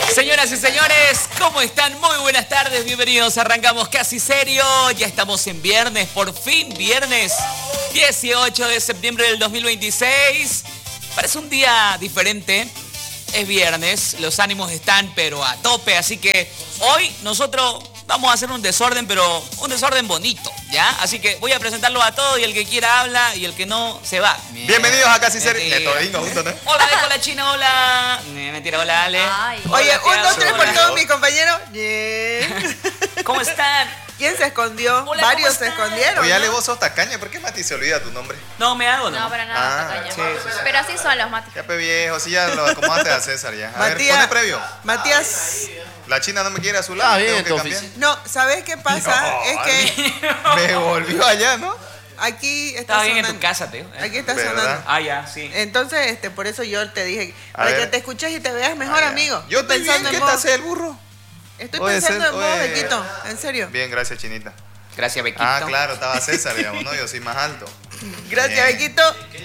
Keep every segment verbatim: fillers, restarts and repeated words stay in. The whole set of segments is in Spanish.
Señoras y señores, ¿cómo están? Muy buenas tardes, bienvenidos. Arrancamos Casi Serio. Ya estamos en viernes, por fin viernes dieciocho de septiembre del dos mil veintiséis. Parece un día diferente. Es viernes, los ánimos están pero a tope, así que hoy nosotros vamos a hacer un desorden, pero un desorden bonito, ¿ya? Así que voy a presentarlo a todos y el que quiera habla y el que no se va. Bienvenidos a Casi Serio. De todingo juntos, ¿no? Hola, Beco, la China, hola. Mentira, hola, Ale. Ay. Hola, Oye, un, dos, tres por hola. todos mis compañeros. Bien. ¿Cómo están? ¿Quién se escondió? Hola, Varios ¿cómo se están? escondieron. Oye, Ale, ¿no? vos sos tacaña. ¿Por qué Mati se olvida tu nombre? No, me hago, ¿no? No, para nada, Ah, tacaño. sí, sí, sí. Pero así son los matis. Ya pe viejo, si ya lo acomodaste a César ya. A ver, Matías, pone previo. Matías, La China no me quiere a su lado. Ah, bien, tengo que entonces. cambiar. no, ¿sabes qué pasa? No, es que Me volvió allá, ¿no? aquí está Estaba bien en sonando. tu casa, tío. ¿eh? Aquí está ¿Verdad? sonando. Ah, ya, sí. Entonces, este, por eso yo te dije, A para ver. que te escuches y te veas mejor, Ah, ya. amigo. Yo estoy bien. pensando ¿Qué en te vos. hace el burro? Estoy Oye, pensando Cés- en vos, oye. Bequito. En serio. Bien, gracias, Chinita. Gracias, Bequito. Ah, claro, estaba César, digamos, ¿no? Yo soy más alto. Gracias, Bien. Bequito.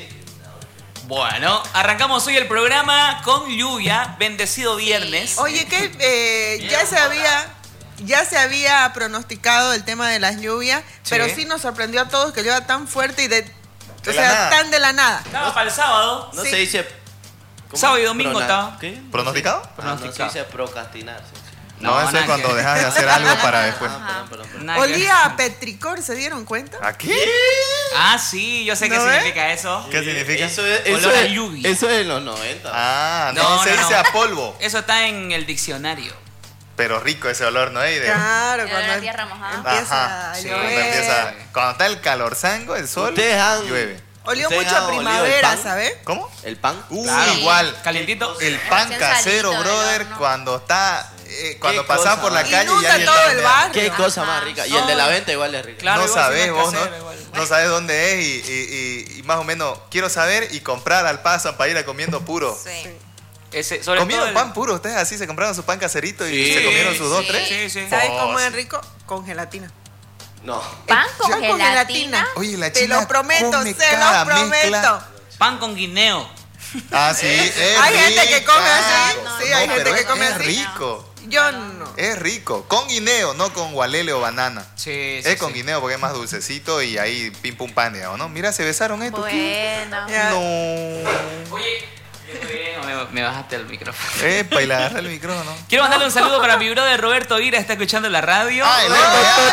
Bueno, arrancamos hoy el programa con lluvia, bendecido viernes. Oye, que eh, ya se había ya se había pronosticado el tema de las lluvias, Sí. pero sí nos sorprendió a todos que llueva tan fuerte y de, o De la sea, nada. tan de la nada. Estaba para el sábado. No Sí. se dice... ¿cómo? Sábado y domingo Prona- estaba. ¿Qué? ¿Pronosticado? Ah, no se Pronosticado. dice procrastinar. sí, sí. No, No, eso es nada cuando que- dejas de hacer algo para después. Ah, perdón, perdón, perdón. Nada que- Olía a petricor, ¿se dieron cuenta? ¿A qué? Ah, sí, yo sé qué ¿No ves? significa eso. ¿Qué significa? Eso es, eso Olor a es, lluvia. eso es en los noventa. Ah, no, No, se no, dice no. a polvo. Eso está en el diccionario. Pero rico ese olor, ¿no? Y de- Claro, Era cuando la tierra mojada. empieza Ajá, a sí, llover. Cuando empieza, cuando está el calorzango, el sol, Ustedes han- llueve. Olió ¿Ustedes mucho a han olido el primavera, pan? ¿sabes? ¿Cómo? El pan. Uh, Claro. igual. Calientito. El pan Recién casero, salidito del brother, horno. cuando está, eh, cuando Qué pasás cosa, por la ¿no? calle y Inunda alguien todo está el horneando. barrio. Qué cosa Ajá. más rica. Y el de la venta igual es rico. Claro, No igual sabes si no vos, es ¿no? casero, igual. No sabes dónde es y, y- y- y más o menos quiero saber y comprar al paso para ir a comiendo puro. Sí. Ese, sobre ¿Comieron todo el- pan puro? ¿Ustedes así se compraron su pan caserito y Sí, se comieron sus dos, sí. tres? Sí, sí. ¿Sabes Oh, cómo es sí. rico? Con gelatina. No. ¿Pan con Pan con gelatina? Oye, la Te China lo prometo, come se cada lo prometo. mezcla. Pan con guineo. Ah, sí, es Hay gente que come así, rica. sí, hay No, gente pero que es- come es así. rico. Yo no. Es rico. Con guineo, no con gualele o banana. Sí, sí, Es con sí. guineo porque es más dulcecito y ahí pim pum pan, digamos, ¿no? Mira, se besaron estos. Bueno. Ya. No. Oye, estoy bien, o me, me bajaste el micrófono. Epa, y le agarré el micrófono. Quiero mandarle un saludo para mi brother Roberto Ira, está escuchando la radio. Ah, el R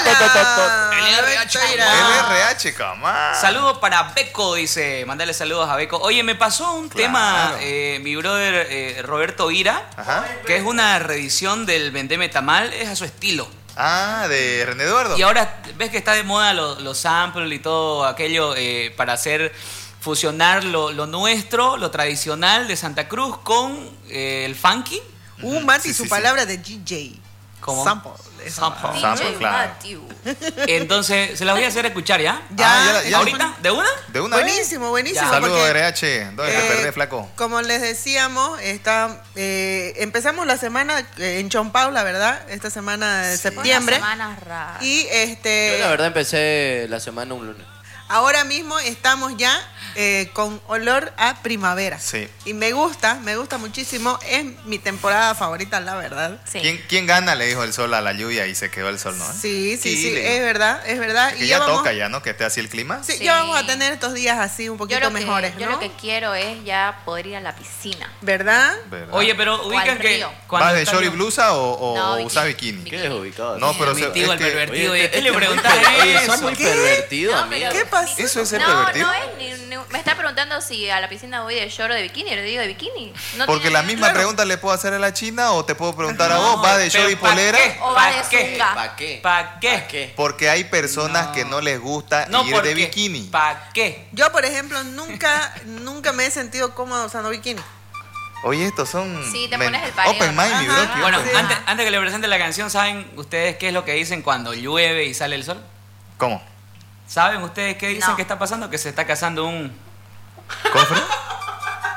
H. Hola. El R H. Mira. El R H, camá. Saludos para Beco, dice. Mandarle saludos a Beco. Oye, me pasó un Claro. tema, eh, mi brother eh, Roberto Ira, Ajá. que es una reedición del Vendeme Tamal, es a su estilo. Ah, de René Eduardo. Y ahora ves que está de moda los, los samples y todo aquello eh, para hacer fusionar lo, lo nuestro, lo tradicional de Santa Cruz con eh, el funky. Uh, Mati, Sí, su sí, sí. palabra de D J. ¿Cómo? Sample. Esa Sample. palabra. Sample, D J claro. Matthew. Entonces, se las voy a hacer escuchar ya. Ya, Ah, ya la- ya- ¿Ahorita? ¿De una? De una vez. Buenísimo, buenísimo. Ya. Saludos, porque, R H. ¿Dónde te eh, perdés, flaco? Como les decíamos, está, eh, empezamos la semana eh, en Chompau, la verdad, esta semana de septiembre. Unas semanas raras. Y Yo este la verdad empecé la semana un lunes. ahora mismo estamos ya eh, con olor a primavera. Sí. Y me gusta, me gusta muchísimo. Es mi temporada favorita, la verdad. Sí. ¿Quién, ¿Quién gana? Le dijo el sol a la lluvia y se quedó el sol, ¿no? Sí, sí, sí, le- es verdad, es verdad. Que y ya vamos, toca ya, ¿no? Que esté así el clima. Sí, Sí. ya vamos a tener estos días así un Yo, poquito lo que, mejores, yo ¿no? lo que quiero es ya poder ir a la piscina. ¿Verdad? ¿Verdad? Oye, pero O ubican al que río. cuando ¿Vas de está short y llu- blusa o, o No, usas bikini. bikini? ¿Qué desubicado? No, pero Mi se- tío, es el que- pervertido. Oye, ¿Qué este- le este preguntas muy per- oye, eso? son muy ¿Qué? pervertidos, No, amigo. pero- ¿Qué pasa? Eso es ser No, pervertido. no es ni, ni- me está preguntando si a la piscina voy de short o de bikini, le digo de bikini. No Porque tiene la nada- misma Claro. pregunta le puedo hacer a la China o te puedo preguntar a No, vos, ¿vas de pero short y ¿pa' polera? qué? O ¿Pa' va de qué? zunga. ¿Para qué? ¿Pa' qué? ¿Para qué? Porque hay personas No. que no les gusta No, ir ¿por de qué? bikini. ¿Para qué? Yo, por ejemplo, nunca, nunca me he sentido cómoda usando bikini. Oye, estos son Sí, te men- pones el pareo, open ¿no? mind, mi Ajá. bro. Bueno, Sí. antes, antes que le presente la canción, ¿saben ustedes qué es lo que dicen cuando llueve y sale el sol? ¿Cómo? ¿Saben ustedes qué dicen No. que está pasando? Que se está casando un... ¿Cofre?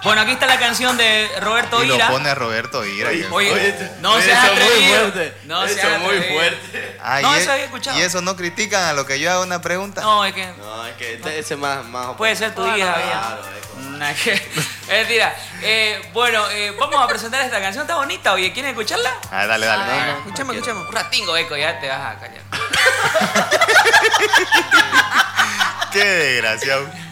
Bueno, aquí está la canción de Roberto Y lo Ira. pone a Roberto Ira. que- Oye, no Oye, seas eso es muy atrevido. fuerte. No Eso seas es muy atrevido. fuerte. Ah, No, y eso es- había escuchado. Y eso no critican a lo que yo hago una pregunta. No, es que No, es que este- ese más, más. puede ser tu hija, bien. Claro, es como- Nah, que- Es mentira. Eh, bueno, eh, vamos a presentar esta canción. Está bonita, oye. ¿Quieren escucharla? Ah, dale, dale. Ah, dale. Escuchemos, escuchemos. Un ratingo, Eco, ya te vas a callar. Qué desgraciado.